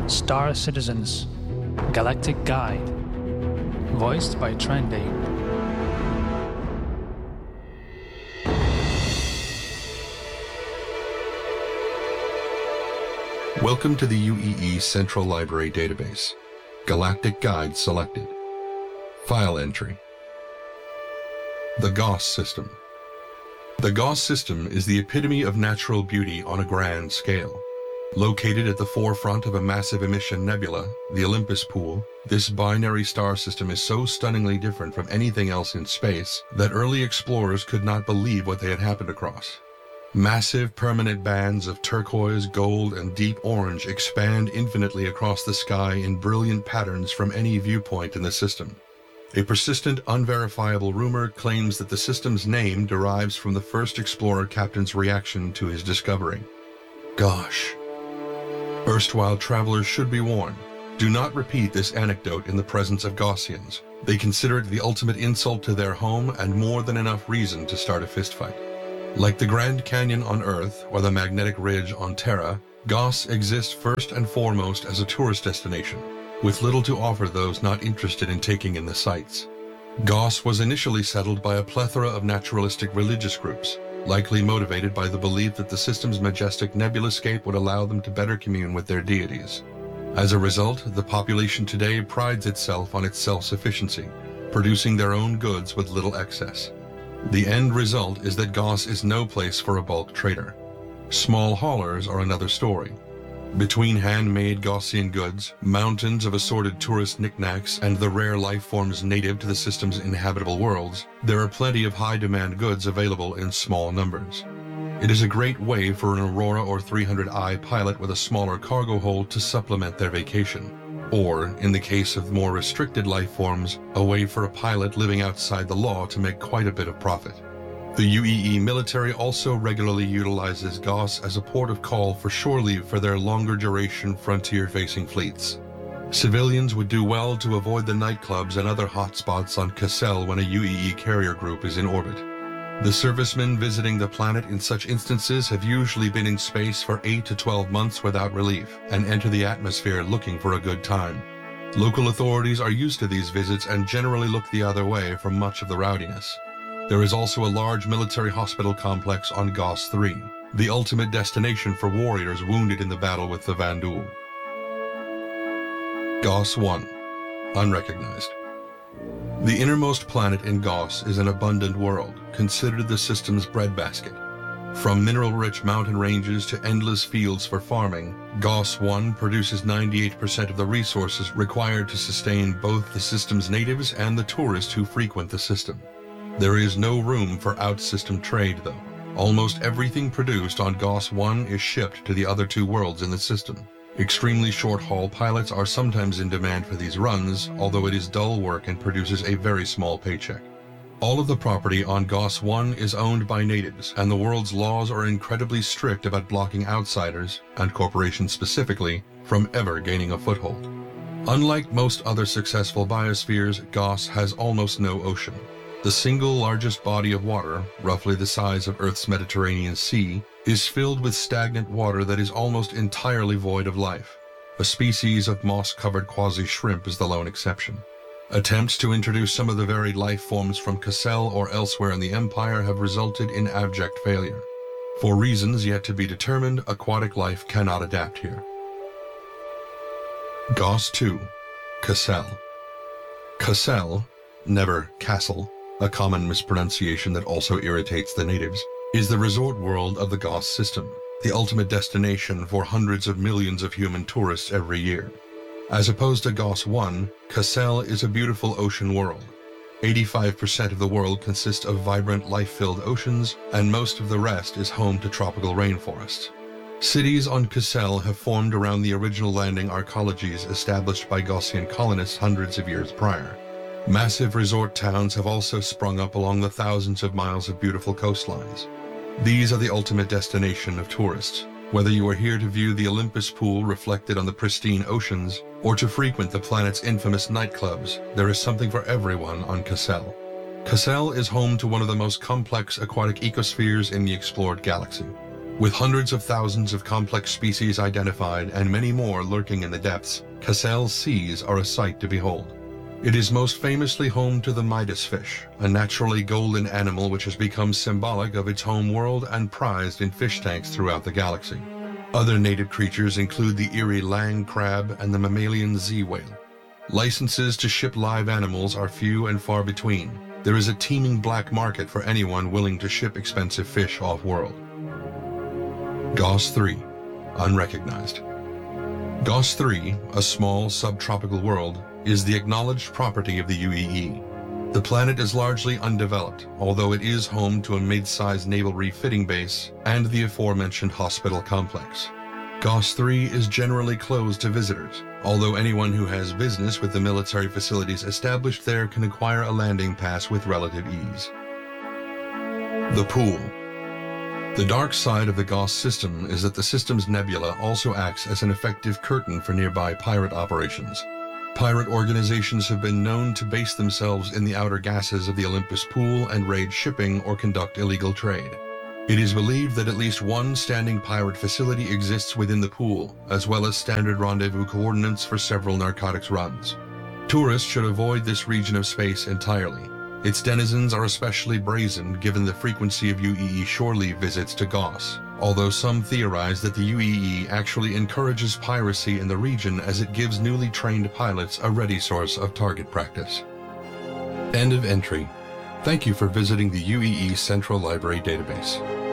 Star Citizens, Galactic Guide, voiced by Trendy. Welcome to the UEE Central Library Database. Galactic Guide selected. File entry. The Gauss System. The Gauss System is the epitome of natural beauty on a grand scale. Located at the forefront of a massive emission nebula, the Olympus Pool, this binary star system is so stunningly different from anything else in space that early explorers could not believe what they had happened across. Massive permanent bands of turquoise, gold, and deep orange expand infinitely across the sky in brilliant patterns from any viewpoint in the system. A persistent, unverifiable rumor claims that the system's name derives from the first explorer captain's reaction to his discovery. Gosh. Erstwhile travelers should be warned. Do not repeat this anecdote in the presence of Gaussians. They consider it the ultimate insult to their home and more than enough reason to start a fistfight. Like the Grand Canyon on Earth or the Magnetic Ridge on Terra, Gauss exists first and foremost as a tourist destination, with little to offer those not interested in taking in the sights. Gauss was initially settled by a plethora of naturalistic religious groups, likely motivated by the belief that the system's majestic nebulascape would allow them to better commune with their deities. As a result, the population today prides itself on its self-sufficiency, producing their own goods with little excess. The end result is that Gauss is no place for a bulk trader. Small haulers are another story. Between handmade Gaussian goods, mountains of assorted tourist knickknacks, and the rare life forms native to the system's inhabitable worlds, there are plenty of high-demand goods available in small numbers. It is a great way for an Aurora or 300i pilot with a smaller cargo hold to supplement their vacation. Or, in the case of more restricted life forms, a way for a pilot living outside the law to make quite a bit of profit. The UEE military also regularly utilizes Gauss as a port of call for shore leave for their longer-duration frontier-facing fleets. Civilians would do well to avoid the nightclubs and other hotspots on Cassel when a UEE carrier group is in orbit. The servicemen visiting the planet in such instances have usually been in space for 8 to 12 months without relief and enter the atmosphere looking for a good time. Local authorities are used to these visits and generally look the other way for much of the rowdiness. There is also a large military hospital complex on Gauss 3, the ultimate destination for warriors wounded in the battle with the Vanduul. Gauss 1. Unrecognized. The innermost planet in Gauss is an abundant world, considered the system's breadbasket. From mineral-rich mountain ranges to endless fields for farming, Gauss 1 produces 98% of the resources required to sustain both the system's natives and the tourists who frequent the system. There is no room for out-system trade, though. Almost everything produced on Gauss 1 is shipped to the other two worlds in the system. Extremely short-haul pilots are sometimes in demand for these runs, although it is dull work and produces a very small paycheck. All of the property on Gauss 1 is owned by natives, and the world's laws are incredibly strict about blocking outsiders, and corporations specifically, from ever gaining a foothold. Unlike most other successful biospheres, Gauss has almost no ocean. The single largest body of water, roughly the size of Earth's Mediterranean Sea, is filled with stagnant water that is almost entirely void of life. A species of moss-covered quasi-shrimp is the lone exception. Attempts to introduce some of the varied life forms from Cassel or elsewhere in the Empire have resulted in abject failure. For reasons yet to be determined, aquatic life cannot adapt here. Gauss 2. Cassel. Cassel, never Castle, a common mispronunciation that also irritates the natives, is the resort world of the Gauss system, the ultimate destination for hundreds of millions of human tourists every year. As opposed to Gauss 1, Cassel is a beautiful ocean world. 85% of the world consists of vibrant, life-filled oceans, and most of the rest is home to tropical rainforests. Cities on Cassel have formed around the original landing arcologies established by Gaussian colonists hundreds of years prior. Massive resort towns have also sprung up along the thousands of miles of beautiful coastlines. These are the ultimate destination of tourists, whether you are here to view the Olympus Pool reflected on the pristine oceans, or to frequent the planet's infamous nightclubs. There is something for everyone on Cassel. Cassel is home to one of the most complex aquatic ecospheres in the explored galaxy. With hundreds of thousands of complex species identified and many more lurking in the depths, Cassell's seas are a sight to behold. It is most famously home to the Midas fish, a naturally golden animal which has become symbolic of its home world and prized in fish tanks throughout the galaxy. Other native creatures include the eerie Lang crab and the mammalian Z-whale. Licenses to ship live animals are few and far between. There is a teeming black market for anyone willing to ship expensive fish off-world. Goss 3, unrecognized. Goss 3, a small subtropical world, is the acknowledged property of the UEE. The planet is largely undeveloped, although it is home to a mid-sized naval refitting base and the aforementioned hospital complex. Goss 3 is generally closed to visitors, although anyone who has business with the military facilities established there can acquire a landing pass with relative ease. The Pool. The dark side of the Goss system is that the system's nebula also acts as an effective curtain for nearby pirate operations. Pirate organizations have been known to base themselves in the outer gases of the Olympus Pool and raid shipping or conduct illegal trade. It is believed that at least one standing pirate facility exists within the pool, as well as standard rendezvous coordinates for several narcotics runs. Tourists should avoid this region of space entirely. Its denizens are especially brazen given the frequency of UEE shore leave visits to Goss, although some theorize that the UEE actually encourages piracy in the region as it gives newly trained pilots a ready source of target practice. End of entry. Thank you for visiting the UEE Central Library database.